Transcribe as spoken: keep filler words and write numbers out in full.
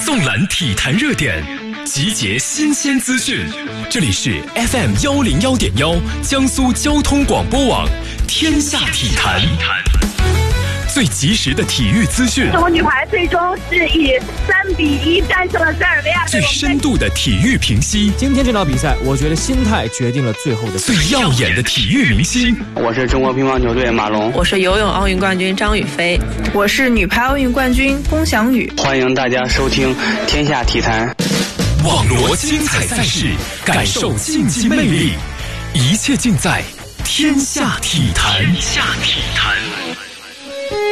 纵览体坛热点，集结新鲜资讯。这里是 F M 幺零幺点幺江苏交通广播网天下体坛，最及时的体育资讯。 中国女排最终是以三比一战胜了塞尔维亚。 最深度的体育评析。 今天这场比赛，我觉得心态决定了最后的。 最耀眼的体育明星。 我是中国乒乓球队马龙。 我是游泳奥运冠军张雨霏。 我是女排奥运冠军龚翔宇。 欢迎大家收听天下体坛。 网罗精彩赛事，感受竞技魅力，一切尽在天下体坛。 天下体坛。